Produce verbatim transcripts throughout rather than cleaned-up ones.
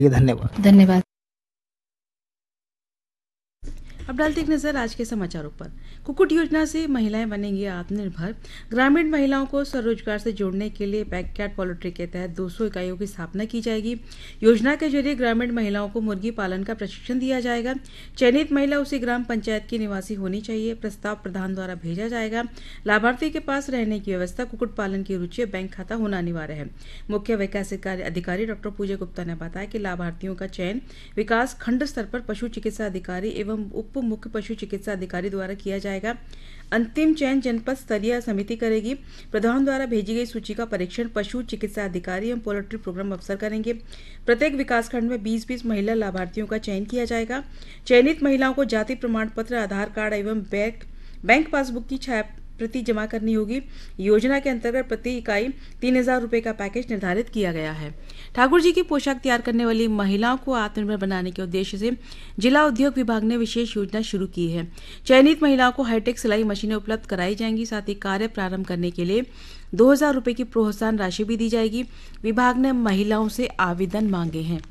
धन्यवाद। धन्यवाद। अब डालते एक नजर आज के समाचारों पर। कुक्कुट योजना से महिलाएं बनेंगी आत्मनिर्भर। ग्रामीण महिलाओं को स्वरोजगार से जोड़ने के लिए बैकयार्ड पोल्ट्री के तहत दो सौ इकाइयों की स्थापना की जाएगी। योजना के जरिए ग्रामीण महिलाओं को मुर्गी पालन का प्रशिक्षण दिया जाएगा। चयनित महिला उसी ग्राम पंचायत की निवासी होनी चाहिए। प्रस्ताव प्रधान द्वारा भेजा जाएगा। लाभार्थी के पास रहने की व्यवस्था, कुक्कुट पालन की रुचि, बैंक खाता होना अनिवार्य है। मुख्य विकास अधिकारी डॉक्टर पूजा गुप्ता ने बताया कि लाभार्थियों का चयन विकास खंड स्तर पर पशु चिकित्सा अधिकारी एवं उप मुख्य पशु चिकित्सा अधिकारी द्वारा किया जाएगा। अंतिम चयन जनपद स्तरीय समिति करेगी। प्रधान द्वारा भेजी गई सूची का परीक्षण पशु चिकित्सा अधिकारी एवं पोल्ट्री प्रोग्राम अफसर करेंगे। प्रत्येक विकासखंड में बीस बीस महिला लाभार्थियों का चयन किया जाएगा। चयनित महिलाओं को जाति प्रमाण पत्र, आधार कार्ड एवं बैंक बैंक पासबुक की छाया प्रति जमा करनी होगी। योजना के अंतर्गत प्रति इकाई तीन हजार रुपए का पैकेज निर्धारित किया गया है। ठाकुर जी की पोशाक तैयार करने वाली महिलाओं को आत्मनिर्भर बनाने के उद्देश्य से जिला उद्योग विभाग ने विशेष योजना शुरू की है। चयनित महिलाओं को हाईटेक सिलाई मशीनें उपलब्ध कराई जाएंगी। साथ ही कार्य प्रारंभ करने के लिए दो हजार रुपए की प्रोत्साहन राशि भी दी जाएगी। विभाग ने महिलाओं से आवेदन मांगे हैं।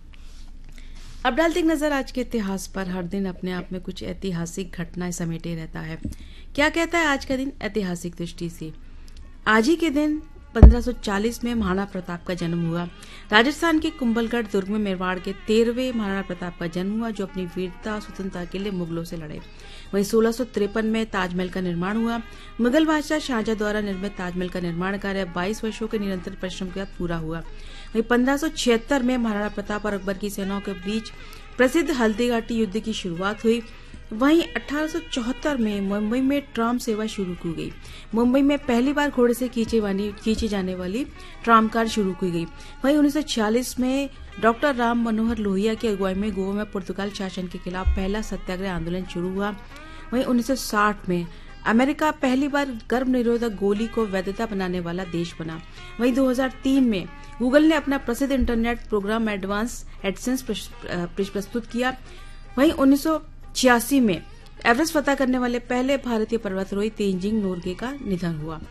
अब डालते एक नजर आज के इतिहास पर। हर दिन अपने आप में कुछ ऐतिहासिक घटनाएं समेटे रहता है। क्या कहता है आज का दिन ऐतिहासिक दृष्टि से? आज ही के दिन पंद्रह सौ चालीस में महाराणा प्रताप का जन्म हुआ। राजस्थान के कुंभलगढ़ दुर्ग में मेवाड़ के तेरहवें महाराणा प्रताप का जन्म हुआ, जो अपनी वीरता स्वतंत्रता के लिए मुगलों से लड़े। वहीं सोलह सौ तिरपन में ताजमहल का निर्माण हुआ। मुगल बादशाह शाहजहां द्वारा निर्मित ताजमहल का निर्माण कार्य बाईस वर्षों के निरंतर परिश्रम के बाद पूरा हुआ। वहीं पंद्रह सौ छिहत्तर में महाराणा प्रताप और अकबर की सेनाओं के बीच प्रसिद्ध हल्दीघाटी युद्ध की शुरुआत हुई। वहीं अठारह सौ चौहत्तर में मुंबई में ट्राम सेवा शुरू की गई। मुंबई में पहली बार घोड़े से खींची जाने वाली ट्राम कार शुरू की गई। वहीं उन्नीस सौ छियालीस में डॉक्टर राम मनोहर लोहिया की अगुवाई में गोवा में पुर्तगाल शासन के खिलाफ पहला सत्याग्रह आंदोलन शुरू हुआ। वहीं उन्नीस सौ साठ में अमेरिका पहली बार गर्भ निरोधक गोली को वैधता बनाने वाला देश बना। वहीं दो हजार तीन में गूगल ने अपना प्रसिद्ध इंटरनेट प्रोग्राम एडवांस एडसेंस प्रस्तुत किया। वहीं उन्नीस सौ छियासी में एवरेस्ट फतह करने वाले पहले भारतीय पर्वतारोही तेंजिंग नोर्गे का निधन हुआ।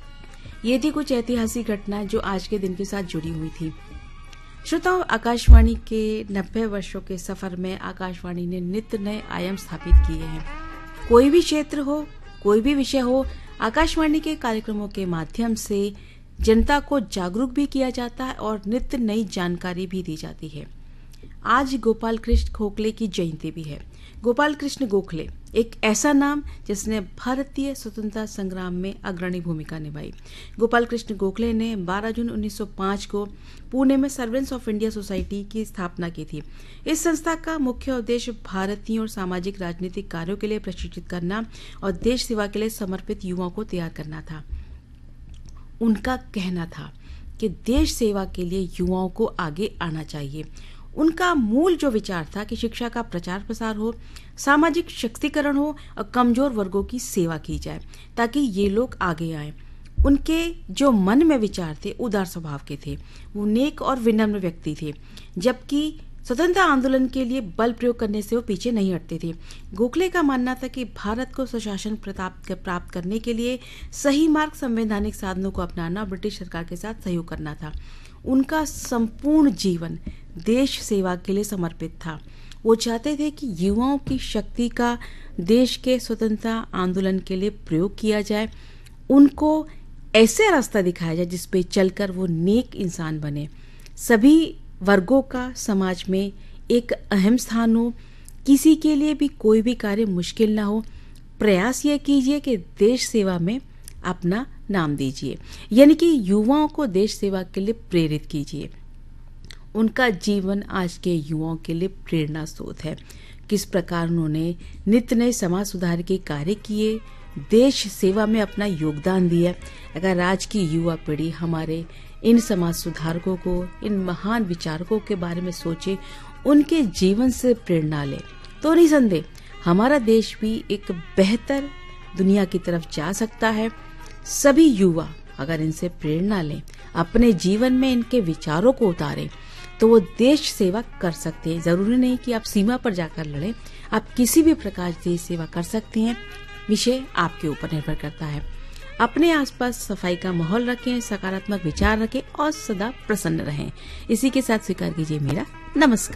ये थी कुछ ऐतिहासिक घटनाएं जो आज के दिन के साथ जुड़ी हुई थी। श्रोताओं, आकाशवाणी के नब्बे वर्षों के सफर में आकाशवाणी ने नित्य नए आयाम स्थापित किए हैं। कोई भी क्षेत्र हो, कोई भी विषय हो, आकाशवाणी के कार्यक्रमों के माध्यम से जनता को जागरूक भी किया जाता है और नित्य नई जानकारी भी दी जाती है। आज गोपाल कृष्ण गोखले की जयंती भी है। गोपाल कृष्ण गोखले एक ऐसा नाम जिसने भारतीय स्वतंत्रता संग्राम में अग्रणी भूमिका निभाई। गोपाल कृष्ण गोखले ने बारह जून उन्नीस सौ पाँच को पुणे में सर्वेंट्स ऑफ इंडिया सोसाइटी की स्थापना की थी। इस संस्था का मुख्य उद्देश्य भारतीयों और सामाजिक राजनीतिक कार्यों के लिए प्रशिक्षित करना और देश सेवा के लिए समर्पित युवाओं को तैयार करना था। उनका कहना था कि देश सेवा के लिए युवाओं को आगे आना चाहिए। उनका मूल जो विचार था कि शिक्षा का प्रचार प्रसार हो, सामाजिक शक्तिकरण हो और कमजोर वर्गों की सेवा की जाए ताकि ये लोग आगे आए। उनके जो मन में विचार थे उदार स्वभाव के थे। वो नेक और विनम्र व्यक्ति थे, जबकि स्वतंत्रता आंदोलन के लिए बल प्रयोग करने से वो पीछे नहीं हटते थे। गोखले का मानना था कि भारत को स्वशासन प्राप्त करने के लिए सही मार्ग संवैधानिक साधनों को अपनाना, ब्रिटिश सरकार के साथ सहयोग करना था। उनका संपूर्ण जीवन देश सेवा के लिए समर्पित था। वो चाहते थे कि युवाओं की शक्ति का देश के स्वतंत्रता आंदोलन के लिए प्रयोग किया जाए, उनको ऐसे रास्ता दिखाया जाए जिस पे चलकर वो नेक इंसान बने, सभी वर्गों का समाज में एक अहम स्थान हो, किसी के लिए भी कोई भी कार्य मुश्किल ना हो। प्रयास ये कीजिए कि देश सेवा में अपना नाम दीजिए, यानी कि युवाओं को देश सेवा के लिए प्रेरित कीजिए। उनका जीवन आज के युवाओं के लिए प्रेरणा स्रोत है। किस प्रकार उन्होंने नित्य नए समाज सुधार के कार्य किए, देश सेवा में अपना योगदान दिया। अगर आज की युवा पीढ़ी हमारे इन समाज सुधारकों को, इन महान विचारकों के बारे में सोचे, उनके जीवन से प्रेरणा ले, तो निसंदेह हमारा देश भी एक बेहतर दुनिया की तरफ जा सकता है। सभी युवा अगर इनसे प्रेरणा लें, अपने जीवन में इनके विचारों को उतारें, तो वो देश सेवा कर सकते हैं। जरूरी नहीं कि आप सीमा पर जाकर लड़ें, आप किसी भी प्रकार देश सेवा कर सकते हैं। विषय आपके ऊपर निर्भर करता है। अपने आसपास सफाई का माहौल रखें, सकारात्मक विचार रखें और सदा प्रसन्न रहें। इसी के साथ स्वीकार कीजिए मेरा नमस्कार।